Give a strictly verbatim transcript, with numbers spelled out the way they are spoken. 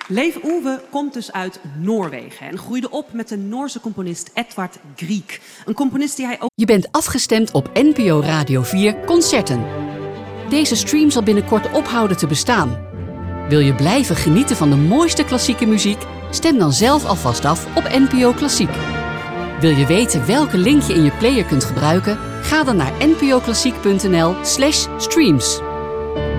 Leif Ove komt dus uit Noorwegen en groeide op met de Noorse componist Edvard Grieg. Een componist die hij ook... Je bent afgestemd op N P O Radio vier Concerten. Deze stream zal binnenkort ophouden te bestaan. Wil je blijven genieten van de mooiste klassieke muziek? Stem dan zelf alvast af op N P O Klassiek. Wil je weten welke link je in je player kunt gebruiken? Ga dan naar npoklassiek punt n l slash streams.